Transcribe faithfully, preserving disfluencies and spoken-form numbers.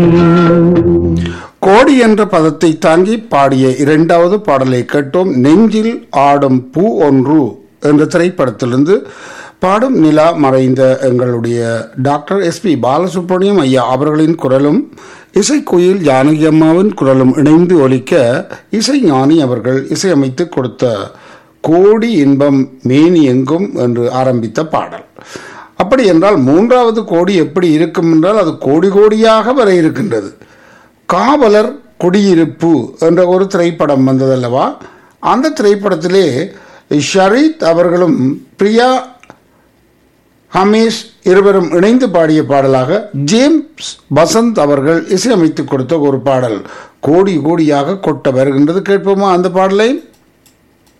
கோடி என்ற பதத்தை தாங்கி பாடிய இரண்டாவது பாடலை கேட்டோம். நெஞ்சில் ஆடும் பூ ஒன்று என்ற திரைப்படத்திலிருந்து பாடும் நிலா மறைந்த எங்களுடைய டாக்டர் எஸ் பி பாலசுப்ரமணியம் ஐயா அவர்களின் குரலும் இசைக்குயில் ஜானகி அம்மாவின் குரலும் இணைந்து ஒலிக்க இசை ஞானி அவர்கள் இசையமைத்து கொடுத்த கோடி இன்பம் மேனி எங்கும் என்று ஆரம்பித்த பாடல். அப்படி என்றால் மூன்றாவது கோடி எப்படி இருக்கும் என்றால் அது கோடி கோடியாக வர இருக்கின்றது. காவலர் குடியிருப்பு என்ற ஒரு திரைப்படம் வந்ததல்லவா? அந்த திரைப்படத்திலே ஷரீத் அவர்களும் பிரியா ஹமீஸ் இருவரும் இணைந்து பாடிய பாடலாக ஜேம்ஸ் வசந்த் அவர்கள் இசையமைத்து கொடுத்த ஒரு பாடல் கோடி கோடியாக கொட்ட வருகின்றது. கேட்போமா அந்த பாடலை?